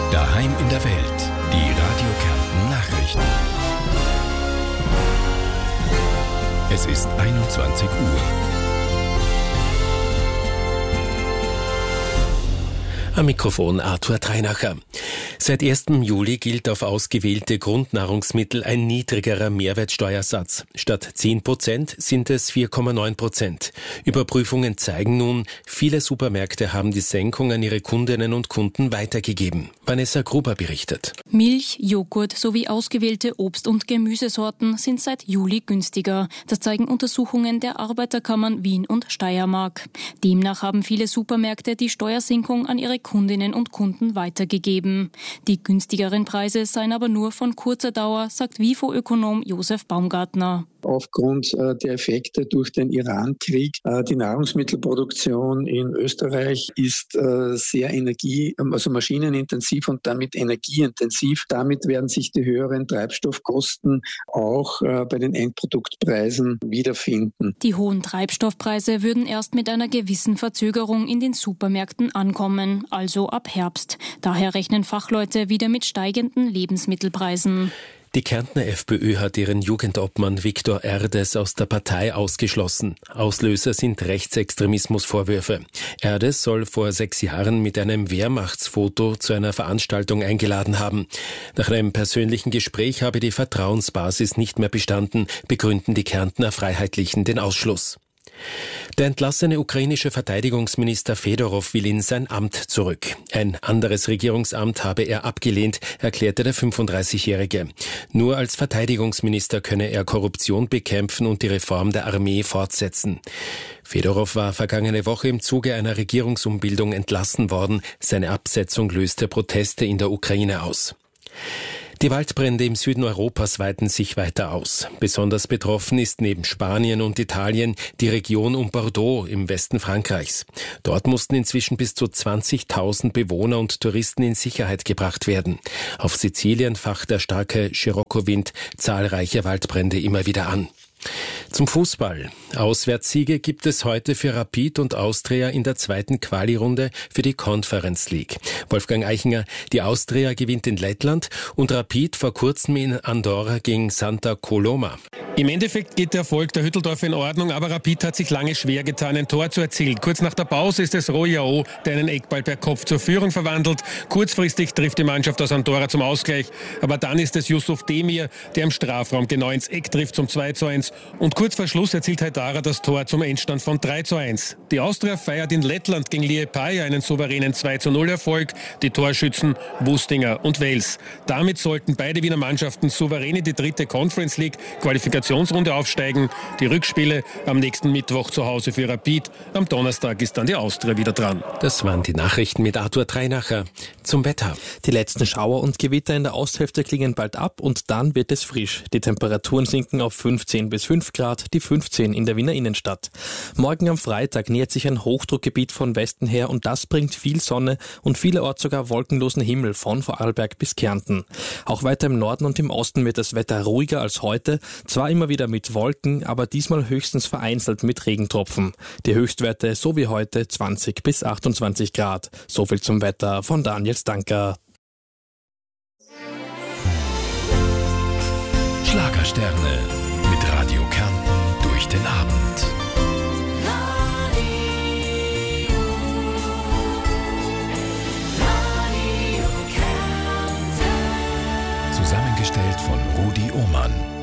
Daheim in der Welt. Die Radio Kärnten Nachrichten. Es ist 21 Uhr. Am Mikrofon Arthur Treinacher. Seit 1. Juli gilt auf ausgewählte Grundnahrungsmittel ein niedrigerer Mehrwertsteuersatz. Statt 10% sind es 4,9%. Überprüfungen zeigen nun, viele Supermärkte haben die Senkung an ihre Kundinnen und Kunden weitergegeben. Vanessa Gruber berichtet. Milch, Joghurt sowie ausgewählte Obst- und Gemüsesorten sind seit Juli günstiger. Das zeigen Untersuchungen der Arbeiterkammern Wien und Steiermark. Demnach haben viele Supermärkte die Steuersenkung an ihre Kundinnen und Kunden weitergegeben. Die günstigeren Preise seien aber nur von kurzer Dauer, sagt WIFO-Ökonom Josef Baumgartner. Aufgrund der Effekte durch den Iran-Krieg. Die Nahrungsmittelproduktion in Österreich ist sehr maschinenintensiv und damit energieintensiv. Damit werden sich die höheren Treibstoffkosten auch bei den Endproduktpreisen wiederfinden. Die hohen Treibstoffpreise würden erst mit einer gewissen Verzögerung in den Supermärkten ankommen, also ab Herbst. Daher rechnen Fachleute wieder mit steigenden Lebensmittelpreisen. Die Kärntner FPÖ hat ihren Jugendobmann Viktor Erdes aus der Partei ausgeschlossen. Auslöser sind Rechtsextremismusvorwürfe. Erdes soll vor 6 Jahren mit einem Wehrmachtsfoto zu einer Veranstaltung eingeladen haben. Nach einem persönlichen Gespräch habe die Vertrauensbasis nicht mehr bestanden, begründen die Kärntner Freiheitlichen den Ausschluss. Der entlassene ukrainische Verteidigungsminister Fedorow will in sein Amt zurück. Ein anderes Regierungsamt habe er abgelehnt, erklärte der 35-Jährige. Nur als Verteidigungsminister könne er Korruption bekämpfen und die Reform der Armee fortsetzen. Fedorow war vergangene Woche im Zuge einer Regierungsumbildung entlassen worden. Seine Absetzung löste Proteste in der Ukraine aus. Die Waldbrände im Süden Europas weiten sich weiter aus. Besonders betroffen ist neben Spanien und Italien die Region um Bordeaux im Westen Frankreichs. Dort mussten inzwischen bis zu 20.000 Bewohner und Touristen in Sicherheit gebracht werden. Auf Sizilien facht der starke Scirocco-Wind zahlreiche Waldbrände immer wieder an. Zum Fußball. Auswärtssiege gibt es heute für Rapid und Austria in der zweiten Quali-Runde für die Conference League. Wolfgang Eichinger, die Austria gewinnt in Lettland und Rapid vor kurzem in Andorra gegen Santa Coloma. Im Endeffekt geht der Erfolg der Hütteldorfer in Ordnung, aber Rapid hat sich lange schwer getan, ein Tor zu erzielen. Kurz nach der Pause ist es Royao, der einen Eckball per Kopf zur Führung verwandelt. Kurzfristig trifft die Mannschaft aus Andorra zum Ausgleich, aber dann ist es Yusuf Demir, der im Strafraum genau ins Eck trifft zum 2:1. Und kurz vor Schluss erzielt Haidara das Tor zum Endstand von 3:1. Die Austria feiert in Lettland gegen Liepāja einen souveränen 2:0-Erfolg. Die Torschützen Wustinger und Wels. Damit sollten beide Wiener Mannschaften souverän in die dritte Conference League Qualifikationsrunde aufsteigen. Die Rückspiele am nächsten Mittwoch zu Hause für Rapid. Am Donnerstag ist dann die Austria wieder dran. Das waren die Nachrichten mit Arthur Treinacher. Zum Wetter. Die letzten Schauer und Gewitter in der Osthälfte klingen bald ab und dann wird es frisch. Die Temperaturen sinken auf 15 bis 5 Grad, die 15 in der Wiener Innenstadt. Morgen am Freitag nähert sich ein Hochdruckgebiet von Westen her und das bringt viel Sonne und vielerorts sogar wolkenlosen Himmel von Vorarlberg bis Kärnten. Auch weiter im Norden und im Osten wird das Wetter ruhiger als heute, zwar immer wieder mit Wolken, aber diesmal höchstens vereinzelt mit Regentropfen. Die Höchstwerte so wie heute 20 bis 28 Grad. So viel zum Wetter von Daniel Stanker. Schlagersterne mit Radio Kärnten durch den Abend. Radio Kärnten. Zusammengestellt von Rudi Ohmann.